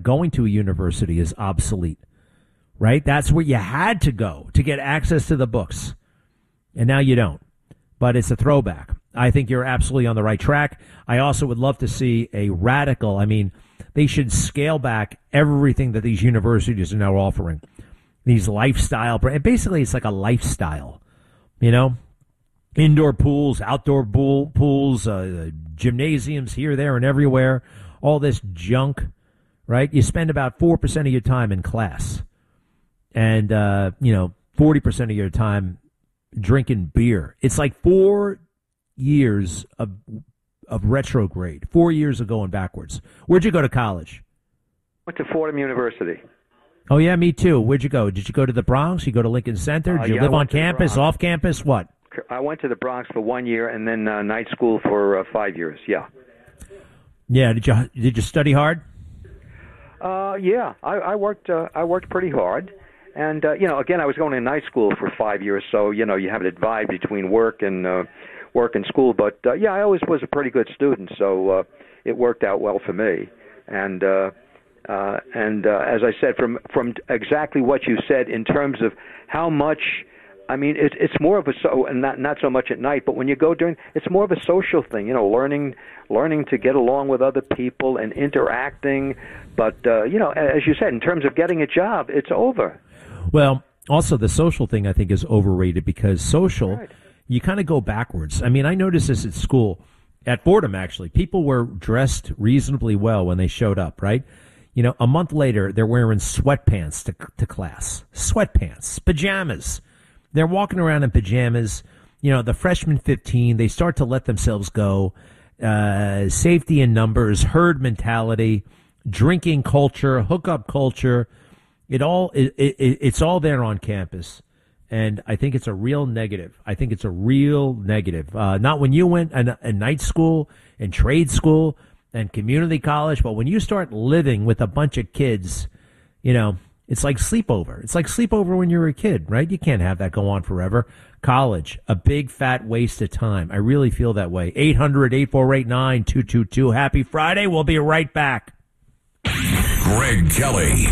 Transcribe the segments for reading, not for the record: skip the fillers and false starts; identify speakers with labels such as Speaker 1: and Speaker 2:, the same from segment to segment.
Speaker 1: Going to a university is obsolete, right? That's where you had to go to get access to the books. And now you don't. But it's a throwback. I think you're absolutely on the right track. I also would love to see a radical, they should scale back everything that these universities are now offering. These lifestyle, basically it's like a lifestyle, indoor pools, outdoor pools, gymnasiums here, there, and everywhere, all this junk, right? You spend about 4% of your time in class and, 40% of your time drinking beer. It's like 4 years of retrograde, 4 years of going backwards. Where'd you go to college?
Speaker 2: Went to Fordham University.
Speaker 1: Oh, yeah, me too. Where'd you go? Did you go to the Bronx? You go to Lincoln Center? Did you live on campus, off campus? What?
Speaker 2: I went to the Bronx for 1 year and then night school for 5 years, yeah.
Speaker 1: Yeah, did you study hard?
Speaker 2: Yeah, I worked pretty hard. And, again, I was going to night school for 5 years, so, you have to divide between work and school. But, yeah, I always was a pretty good student, so it worked out well for me. And as I said, from exactly what you said in terms of how much, it's more of not so much at night, but when you go it's more of a social thing, learning to get along with other people and interacting. But, as you said, in terms of getting a job, it's over.
Speaker 1: Well, also the social thing I think is overrated because social, right. You kind of go backwards. I noticed this at school, at Fordham actually. People were dressed reasonably well when they showed up, right? A month later, they're wearing sweatpants to class. Sweatpants, pajamas. They're walking around in pajamas. The freshman 15, they start to let themselves go. Safety in numbers, herd mentality, drinking culture, hookup culture. It's all there on campus, and I think it's a real negative. Not when you went a night school and trade school and community college, but when you start living with a bunch of kids, it's like sleepover. It's like sleepover when you were a kid, right? You can't have that go on forever. College, a big fat waste of time. I really feel that way. 800-848-9222. Happy Friday. We'll be right back.
Speaker 3: Greg Kelly.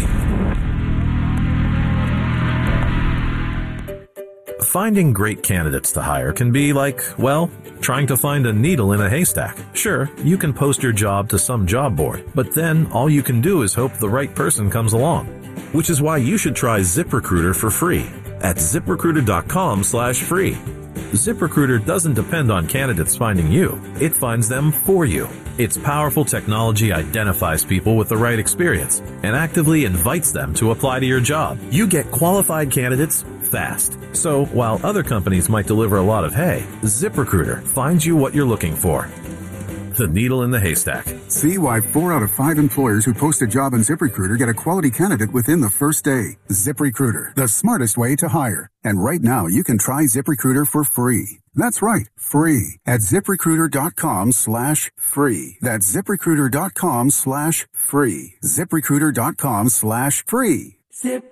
Speaker 4: Finding great candidates to hire can be like, trying to find a needle in a haystack. Sure, you can post your job to some job board, but then all you can do is hope the right person comes along. Which is why you should try ZipRecruiter for free at ZipRecruiter.com/free. ZipRecruiter doesn't depend on candidates finding you. It finds them for you. Its powerful technology identifies people with the right experience and actively invites them to apply to your job. You get qualified candidates fast. So while other companies might deliver a lot of hay, ZipRecruiter finds you what you're looking for. The needle in the haystack.
Speaker 5: See why 4 out of 5 employers who post a job on ZipRecruiter get a quality candidate within the first day. ZipRecruiter, the smartest way to hire. And right now, you can try ZipRecruiter for free. That's right, free at ZipRecruiter.com/free. That's ZipRecruiter.com/free. ZipRecruiter.com/free. Zip.